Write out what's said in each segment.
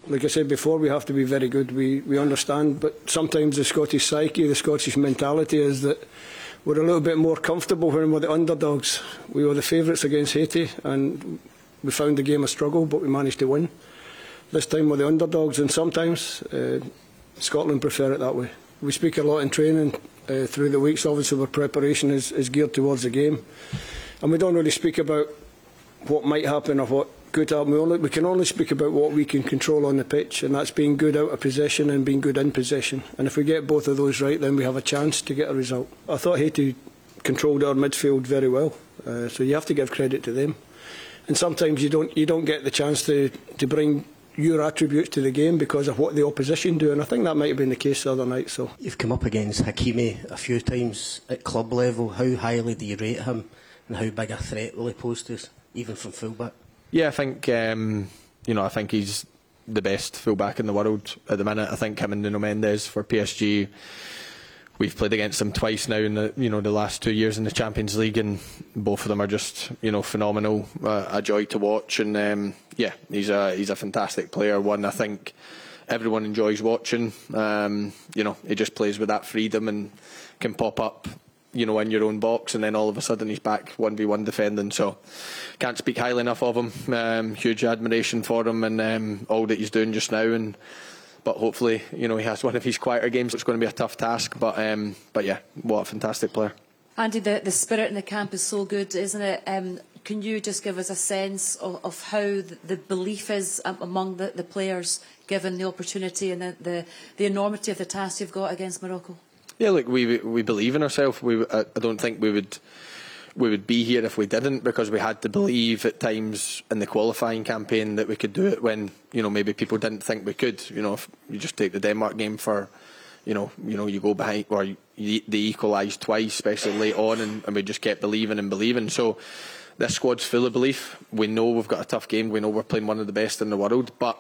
like I said before, we have to be very good. We understand, but sometimes the Scottish psyche, the Scottish mentality is that we're a little bit more comfortable when we're the underdogs. We were the favourites against Haiti, and we found the game a struggle, but we managed to win. This time we're the underdogs, and sometimes Scotland prefer it that way. We speak a lot in training through the weeks. Obviously, our preparation is geared towards the game, and we don't really speak about what might happen or what could happen. We can only speak about what we can control on the pitch, and that's being good out of possession and being good in possession. And if we get both of those right, then we have a chance to get a result. I thought Haiti controlled our midfield very well, so you have to give credit to them. And sometimes you don't get the chance to bring your attributes to the game because of what the opposition do, and I think that might have been the case the other night. So you've come up against Hakimi a few times at club level. How highly do you rate him, and how big a threat will he pose to us, even from fullback? Yeah, I think I think he's the best fullback in the world at the minute. I think him and Nuno Mendes for PSG. We've played against them twice now in the last 2 years in the Champions League, and both of them are just phenomenal, a joy to watch. And he's a fantastic player. One I think everyone enjoys watching. He just plays with that freedom and can pop up, in your own box, and then all of a sudden he's back 1v1 defending. So can't speak highly enough of him. Huge admiration for him and all that he's doing just now. But hopefully, he has one of his quieter games. It's going to be a tough task. But yeah, what a fantastic player. Andy, the spirit in the camp is so good, isn't it? Can you just give us a sense of how the belief is among the players, given the opportunity and the enormity of the task you've got against Morocco? Yeah, look, we believe in ourselves. I don't think we would be here if we didn't, because we had to believe at times in the qualifying campaign that we could do it when maybe people didn't think we could. If you just take the Denmark game for, you go behind, or they equalised twice, especially late on, and we just kept believing and believing. So this squad's full of belief. We know we've got a tough game. We know we're playing one of the best in the world, but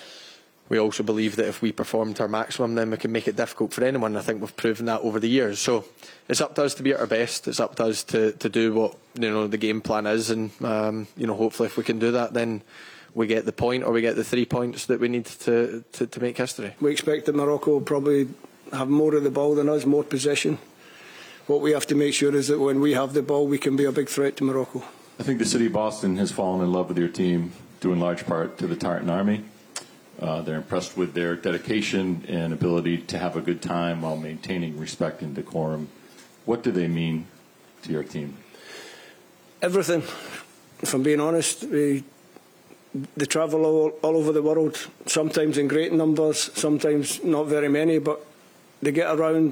we also believe that if we perform to our maximum, then we can make it difficult for anyone. I think we've proven that over the years. So it's up to us to be at our best. It's up to us to do what the game plan is, and hopefully if we can do that, then we get the point, or we get the 3 points that we need to make history. We expect that Morocco will probably have more of the ball than us, more possession. What we have to make sure is that when we have the ball, we can be a big threat to Morocco. I think the city of Boston has fallen in love with your team, due in large part to the Tartan Army. They're impressed with their dedication and ability to have a good time while maintaining respect and decorum. What do they mean to your team? Everything. If I'm being honest, they travel all over the world, sometimes in great numbers, sometimes not very many, but they get around,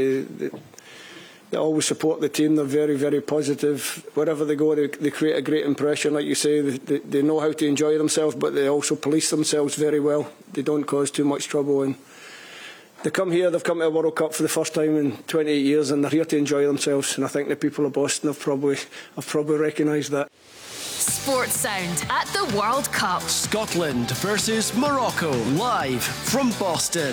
they always support the team. They're very, very positive. Wherever they go, they create a great impression. Like you say, they know how to enjoy themselves, but they also police themselves very well. They don't cause too much trouble. And they come here, they've come to a World Cup for the first time in 28 years, and they're here to enjoy themselves. And I think the people of Boston have probably recognised that. Sports Sound at the World Cup. Scotland versus Morocco, live from Boston.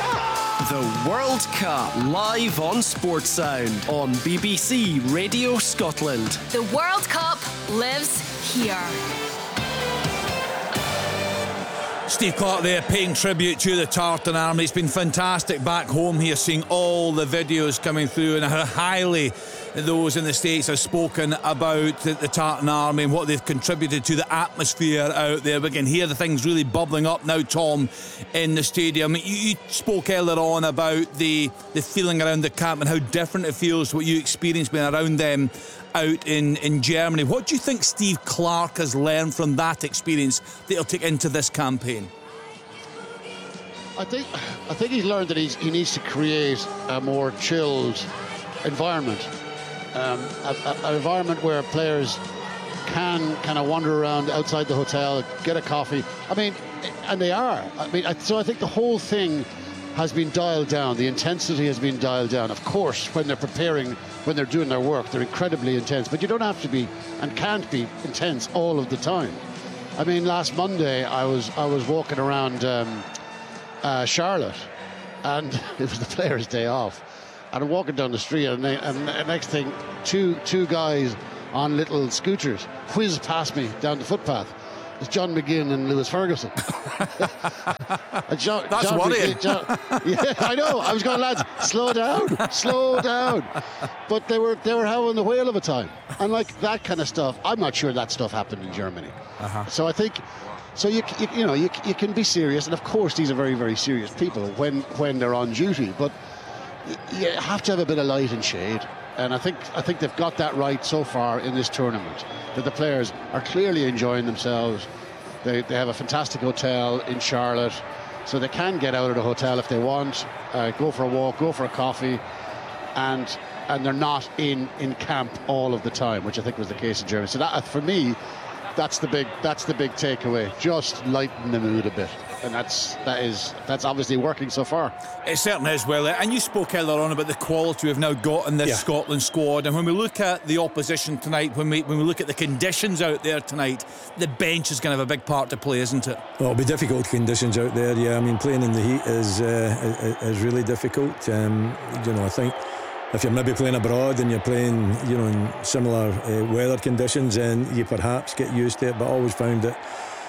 The World Cup, live on Sports Sound on BBC Radio Scotland. The World Cup lives here. Steve Clarke there paying tribute to the Tartan Army. It's been fantastic back home here, seeing all the videos coming through and how highly those in the States have spoken about the Tartan Army and what they've contributed to the atmosphere out there. We can hear the things really bubbling up now, Tom, in the stadium. You spoke earlier on about the feeling around the camp and how different it feels to what you experienced being around them out in Germany. What do you think Steve Clarke has learned from that experience that he'll take into this campaign? I think he's learned that he needs to create a more chilled environment. An environment where players can kind of wander around outside the hotel, get a coffee. I mean, and they are. So I think the whole thing has been dialed down. The intensity has been dialed down. Of course, when they're preparing, when they're doing their work, they're incredibly intense. But you don't have to be and can't be intense all of the time. I mean, last Monday I was walking around Charlotte, and it was the players' day off. And I'm walking down the street, and the next thing, two guys on little scooters whiz past me down the footpath. It's John McGinn and Lewis Ferguson. That's John worrying. Yeah, I know. I was going, lads, slow down. But they were having the whale of a time, and like that kind of stuff. I'm not sure that stuff happened in Germany. So I think, so you can be serious, and of course these are very, very serious people when they're on duty. But you have to have a bit of light and shade. And I think they've got that right so far in this tournament, that the players are clearly enjoying themselves. They have a fantastic hotel in Charlotte, so they can get out of the hotel if they want, go for a walk, go for a coffee, and they're not in camp all of the time, which I think was the case in Germany. So that, for me, that's the big takeaway. Just lighten the mood a bit. And that's obviously working so far. It certainly is, well. And you spoke earlier on about the quality we've now got in this Scotland squad. And when we look at the opposition tonight, when we look at the conditions out there tonight, the bench is going to have a big part to play, isn't it? Well, it'll be difficult conditions out there. Yeah, I mean, playing in the heat is really difficult. I think if you're maybe playing abroad and you're playing, in similar weather conditions, then you perhaps get used to it. But I always found it.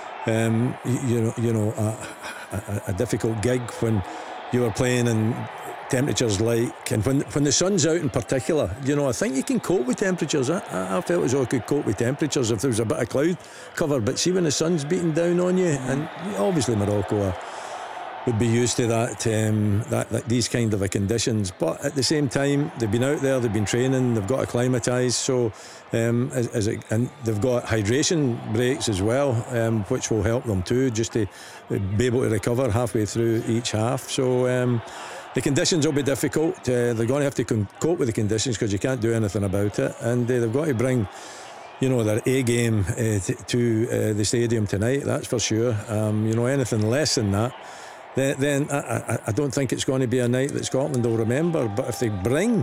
A difficult gig when you were playing in temperatures like, and when the sun's out in particular, I think you can cope with temperatures. I felt as though I could cope with temperatures if there was a bit of cloud cover, but see when the sun's beating down on you, and obviously Morocco would be used to that these kind of conditions, but at the same time they've been out there, they've been training, they've got acclimatised, so and they've got hydration breaks as well, which will help them too, just to be able to recover halfway through each half. So the conditions will be difficult. They're going to have to cope with the conditions because you can't do anything about it, and they've got to bring their A game to the stadium tonight, that's for sure. Anything less than that, then I don't think it's going to be a night that Scotland will remember. But if they bring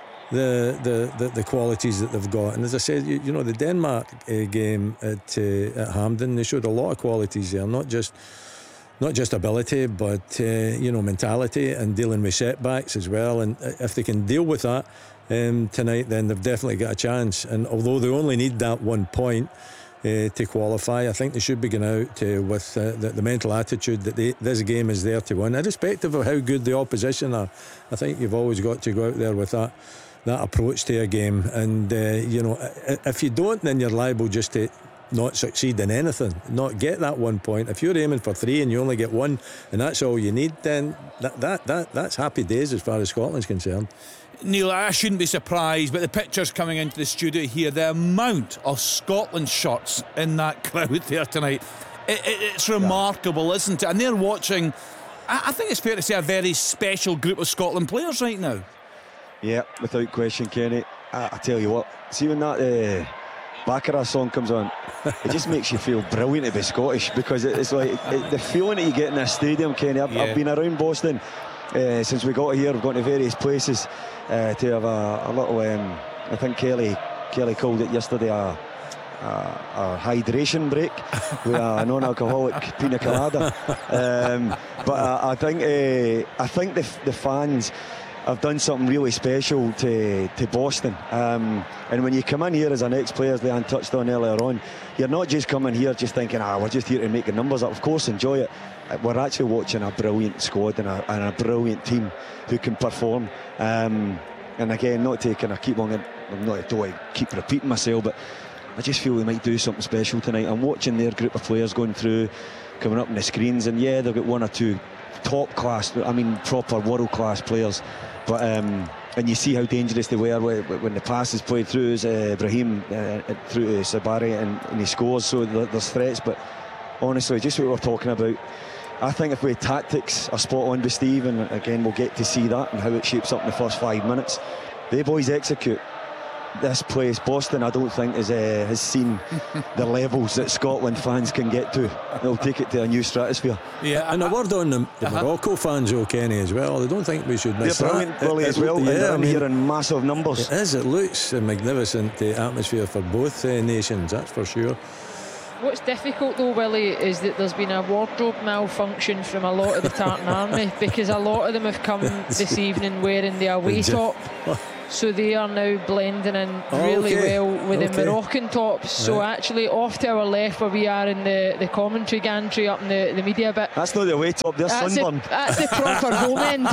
the qualities that they've got, and as I said, the Denmark game at Hampden, they showed a lot of qualities there, not just ability, but mentality and dealing with setbacks as well. And if they can deal with that tonight, then they've definitely got a chance. And although they only need that 1 point to qualify, I think they should be going out with the mental attitude that this game is there to win, irrespective of how good the opposition are. I think you've always got to go out there with that approach to a game, and if you don't, then you're liable just to not succeed in anything, not get that 1 point. If you're aiming for 3 and you only get 1, and that's all you need, then that's happy days as far as Scotland's concerned. Neil, I shouldn't be surprised, but the pictures coming into the studio here, the amount of Scotland shirts in that crowd there tonight, it's remarkable, isn't it? And they're watching, I think it's fair to say, a very special group of Scotland players right now. Yeah, without question, Kenny. I tell you what, see when that Baccarat song comes on, it just makes you feel brilliant to be Scottish, because it's like the feeling that you get in a stadium, Kenny. I've been around Boston since we got here. We've gone to various places to have a little, I think Kelly called it yesterday a hydration break with a non-alcoholic pina colada. But I think the fans have done something really special to Boston. And when you come in here as an ex-player, as Leanne touched on earlier on, you're not just coming here just thinking, we're just here to make the numbers up. Of course, enjoy it. We're actually watching a brilliant squad and a brilliant team who can perform. And again, I don't want to keep repeating myself, but I just feel they might do something special tonight. I'm watching their group of players going through, coming up on the screens, and they've got 1 or 2 top class, proper world class players. But and you see how dangerous they were when the pass is played through Brahim through to Sabari, and he scores. So there's threats, but honestly, just what we're talking about, I think if we tactics are spot on with Steve, and again we'll get to see that and how it shapes up in the first 5 minutes, they boys execute. This place, Boston, I don't think has seen the levels that Scotland fans can get to. They'll take it to a new stratosphere. Yeah, and a word on the Morocco fans, Kenny, as well. I don't think we should miss that. They're brilliant, Willie, as well. Yeah, here in massive numbers. It is. It looks a magnificent atmosphere for both nations, that's for sure. What's difficult though, Willie, is that there's been a wardrobe malfunction from a lot of the Tartan Army, because a lot of them have come this evening wearing the away top. so they are now blending in really well with the Moroccan tops. So actually off to our left where we are in the commentary gantry up in the media bit. That's not the way top, they're sunburned. That's the proper home end.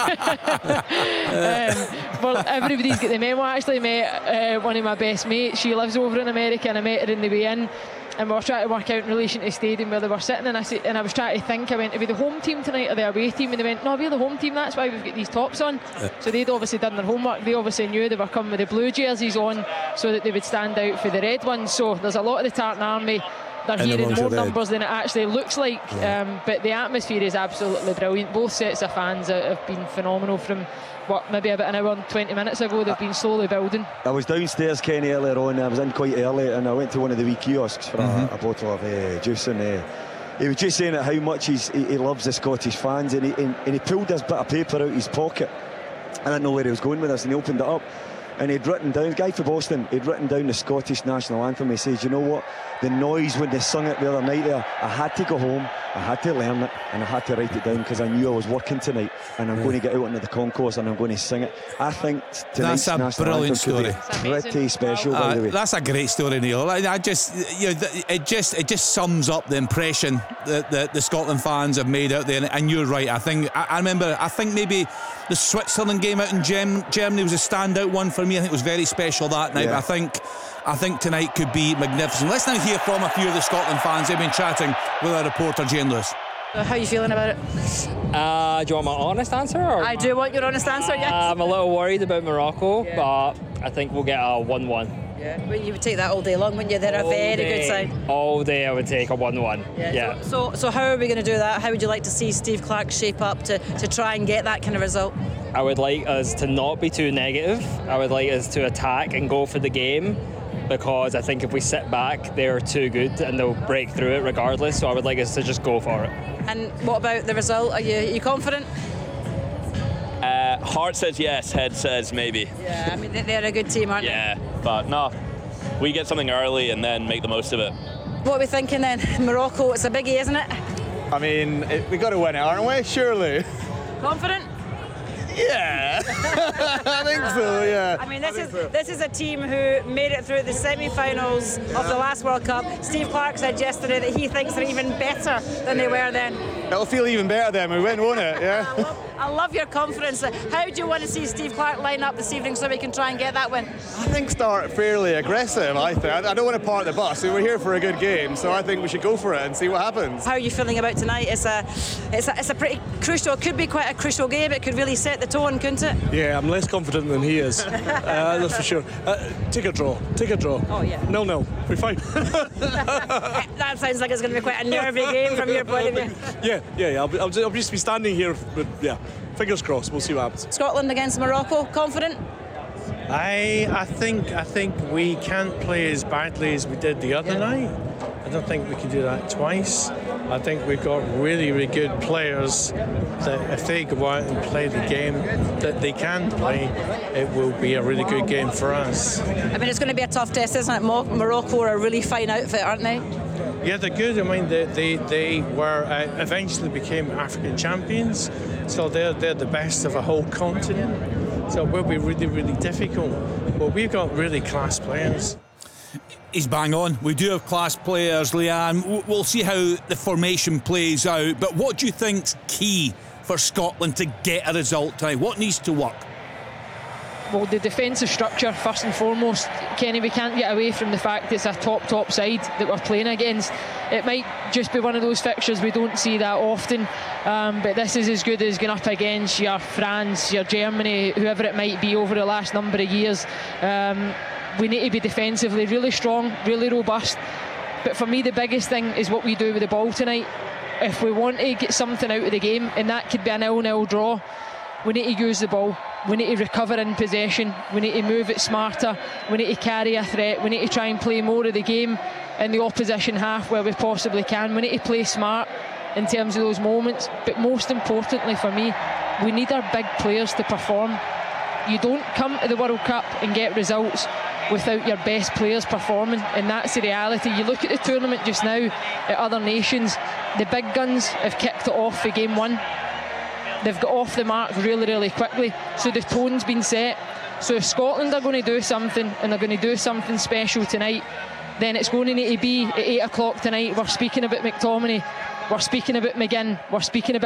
Well, everybody's got the memo. I actually met one of my best mates. She lives over in America, and I met her in the way in. And we were trying to work out in relation to the stadium where they were sitting, and I was trying to think, I went, are we the home team tonight or the away team? And they went, no, we're the home team, that's why we've got these tops on. So they'd obviously done their homework. They obviously knew they were coming with the blue jerseys on so that they would stand out for the red ones. So there's a lot of the Tartan Army. They're here in more numbers than it actually looks like, but the atmosphere is absolutely brilliant. Both sets of fans have been phenomenal from maybe about an hour and 20 minutes ago. They've been slowly building. I was downstairs, Kenny, earlier on. I was in quite early, and I went to one of the wee kiosks for a bottle of juice, and he was just saying how much he loves the Scottish fans, and he pulled this bit of paper out of his pocket. I didn't know where he was going with this, and he opened it up, and he'd written down, guy from Boston, he'd written down the Scottish national anthem. He says, you know what, the noise when they sung it the other night there, I had to go home, I had to learn it, and I had to write it down because I knew I was working tonight, and I'm going to get out into the concourse and I'm going to sing it. I think tonight's that's a national brilliant anthem story. Pretty special, by the way. That's a great story, Neil. It just sums up the impression that the Scotland fans have made out there. And you're right. I think maybe the Switzerland game out in Germany was a standout one for me. I think it was very special that night. Yeah. But I think tonight could be magnificent. Let's now hear from a few of the Scotland fans. They've been chatting with our reporter Jane Lewis. How are you feeling about it? Do you want my honest answer? I do want your honest answer, yes. I'm a little worried about Morocco, but I think we'll get a 1-1. Yeah, but you would take that all day long, wouldn't you? They're a very good side. All day I would take a 1-1. Yeah. So how are we going to do that? How would you like to see Steve Clarke shape up to try and get that kind of result? I would like us to not be too negative. I would like us to attack and go for the game, because I think if we sit back, they're too good and they'll break through it regardless. So I would like us to just go for it. And what about the result? Are you confident? Heart says yes, head says maybe. Yeah, I mean, they're a good team, aren't they? Yeah, but no, we get something early and then make the most of it. What are we thinking then? Morocco, it's a biggie, isn't it? I mean, we got to win it, aren't we? Surely. Confident? Yeah, I think so. Yeah. I mean, this is a team who made it through the semi-finals of the last World Cup. Steve Clarke said yesterday that he thinks they're even better than they were then. It'll feel even better then we win, won't it? Yeah. I love your confidence. How do you want to see Steve Clarke line up this evening so we can try and get that win? I think start fairly aggressive. I don't want to park the bus. We're here for a good game, so I think we should go for it and see what happens. How are you feeling about tonight? It's a pretty crucial. It could be quite a crucial game. It could really set the tone, couldn't it? Yeah, I'm less confident than he is. That's for sure. Take a draw. Oh yeah. 0-0. We're fine. That sounds like it's going to be quite a nervy game from your point of view. Yeah. I'll just be standing here, but yeah. Fingers crossed, we'll see what happens. Scotland against Morocco, confident? I think we can't play as badly as we did the other night. I don't think we can do that twice. I think we've got really, really good players that if they go out and play the game that they can play, it will be a really good game for us. I mean, it's going to be a tough test, isn't it? Morocco are a really fine outfit, aren't they? Yeah, they're good. I mean, they were eventually became African champions, so they're the best of a whole continent. So it will be really, really difficult. But we've got really class players. He's bang on. We do have class players, Leanne. We'll see how the formation plays out. But what do you think's key for Scotland to get a result tonight? What needs to work? Well, the defensive structure, first and foremost. Kenny, we can't get away from the fact it's a top side that we're playing against. It might just be one of those fixtures we don't see that often, but this is as good as going up against your France, your Germany, whoever it might be over the last number of years. We need to be defensively really strong, really robust. But for me, the biggest thing is what we do with the ball tonight. If we want to get something out of the game, and that could be a 0-0 draw, we need to use the ball. We need to recover in possession. We need to move it smarter. We need to carry a threat. We need to try and play more of the game in the opposition half where we possibly can. We need to play smart in terms of those moments. But most importantly for me, we need our big players to perform. You don't come to the World Cup and get results without your best players performing, and that's the reality. You look at the tournament just now at other nations, the big guns have kicked it off for game one. They've got off the mark really, really quickly, so the tone's been set. So if Scotland are going to do something, and they're going to do something special tonight, then it's going to need to be at 8 o'clock tonight. We're speaking about McTominay, we're speaking about McGinn, we're speaking about